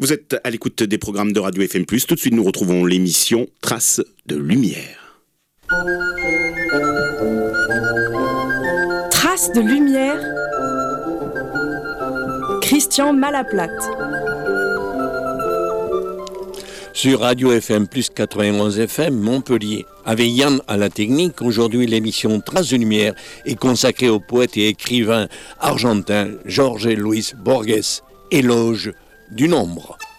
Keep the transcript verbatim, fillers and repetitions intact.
Vous êtes à l'écoute des programmes de Radio F M plus. Tout de suite, nous retrouvons l'émission Traces de lumière. Traces de lumière. Christian Malaplate. Sur Radio F M plus quatre-vingt-onze F M Montpellier. Avec Yann à la technique, aujourd'hui l'émission Traces de lumière est consacrée au poète et écrivain argentin Jorge Luis Borges, Éloge du nombre.